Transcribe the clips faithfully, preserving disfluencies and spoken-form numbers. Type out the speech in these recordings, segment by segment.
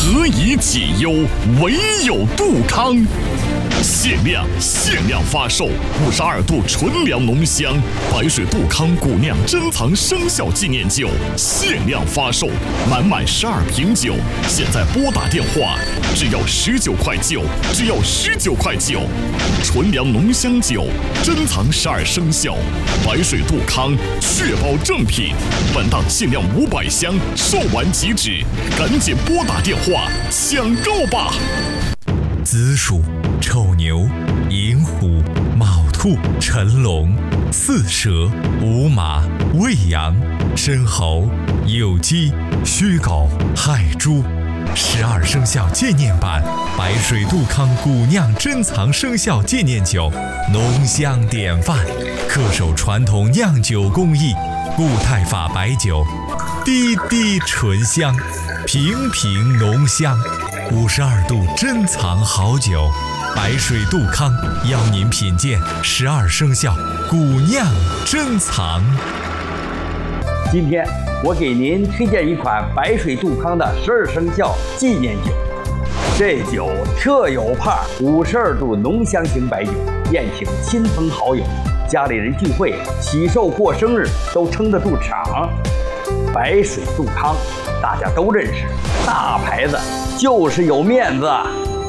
何以解忧，唯有杜康。限量限量发售五十二度纯粮浓香白水杜康古酿珍藏生肖纪念酒，限量发售，满满十二瓶酒，现在拨打电话，只要十九块九，只要十九块九。纯粮浓香酒，珍藏十二生肖，白水杜康，确保正品。本档限量五百箱，售完即止，赶紧拨打电话抢购吧！ 子鼠、丑牛、寅虎、卯兔、辰龙、巳蛇、午马、未羊、申猴、酉鸡、戌狗、亥猪。十二生肖纪念版白水杜康古酿珍藏生肖纪念酒，浓香典范，恪守传统酿酒工艺，固态法白酒，滴滴醇香，瓶瓶浓香。五十二度珍藏好酒，白水杜康邀您品鉴十二生肖古酿珍藏。 今天我给您推荐一款白水杜康的十二生肖纪念酒。这酒特有派，五十二度浓香型白酒，宴请亲朋好友、家里人聚会、喜寿过生日都撑得住场。白水杜康大家都认识，大牌子就是有面子。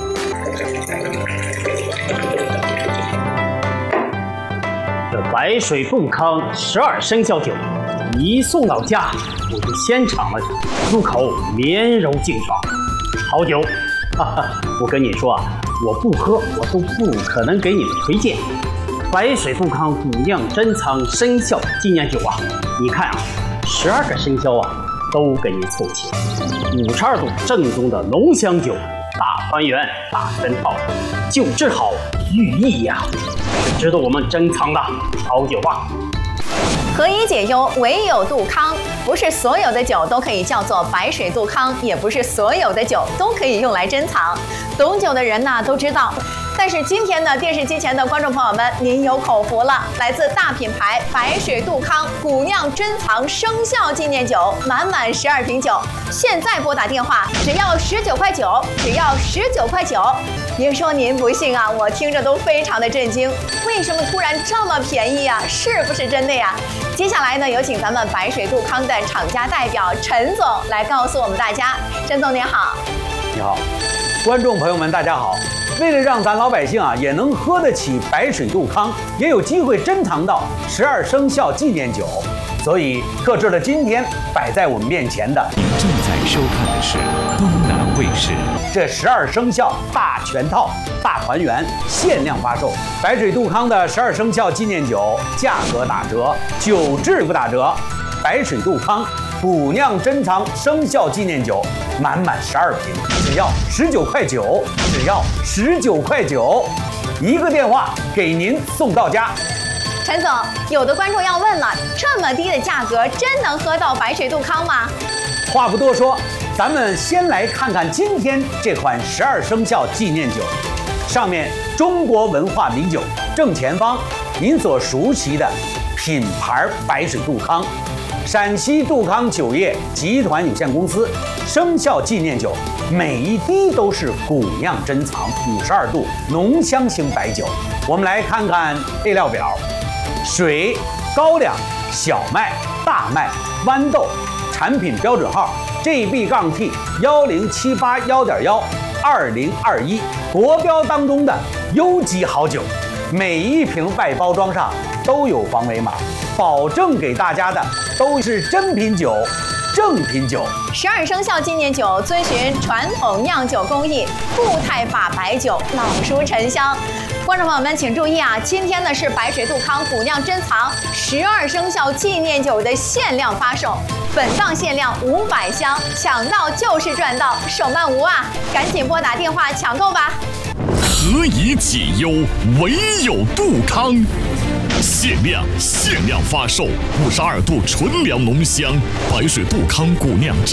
这白水杜康十二生肖酒一送到家，我就先尝了，入口绵柔净爽，好酒。哈哈，我跟你说啊，我不喝我都不可能给你们推荐。白水杜康古酿珍藏生肖纪念酒啊，你看啊，十二个生肖啊都给你凑齐，五十二度正宗的浓香酒，大团圆大全套，酒质好寓意呀、啊，是值得我们珍藏的好酒啊。 何以解忧，唯有杜康。不是所有的酒都可以叫做白水杜康，也不是所有的酒都可以用来珍藏。懂酒的人呢都知道。但是今天呢，电视机前的观众朋友们，您有口福了！来自大品牌白水杜康古酿珍藏生肖纪念酒，满满十二瓶酒，现在拨打电话只要十九块九，只要十九块九。别说您不信啊，我听着都非常的震惊，为什么突然这么便宜啊？是不是真的呀？接下来呢，有请咱们白水杜康的厂家代表陈总来告诉我们大家。陈总您好。 你好，观众朋友们大家好。为了让咱老百姓啊也能喝得起白水杜康，也有机会珍藏到十二生肖纪念酒，所以特制了今天摆在我们面前的。 您正在收看的是东南卫视这十二生肖大全套大团圆限量发售，白水杜康的十二生肖纪念酒价格打折，酒质不打折。白水杜康古酿珍藏生肖纪念酒，满满十二瓶，只要十九块九，只要十九块九，一个电话给您送到家。 陈总，有的观众要问了，这么低的价格，真能喝到白水杜康吗？ 话不多说，咱们先来看看今天这款十二生肖纪念酒，上面中国文化名酒，正前方您所熟悉的品牌白水杜康。陕西杜康酒业集团有限公司生肖纪念酒，每一滴都是古酿珍藏五十二度浓香型白酒。我们来看看配料表：水、高粱、小麦、大麦、豌豆，产品标准号 G B T 幺零七八幺点幺二零二一，国标当中的优级好酒。每一瓶外包装上都有防伪码，保证给大家的都是真品酒、正品酒。 十二生肖纪念酒遵循传统酿酒工艺，固态法白酒，老熟沉香。观众朋友们请注意啊，今天呢是白水杜康古酿珍藏十二生肖纪念酒的限量发售，本档限量五百箱，抢到就是赚到，手慢无啊！赶紧拨打电话抢购吧。 何以解忧，唯有杜康。限量限量发售五十二度纯粮浓香白水杜康古酿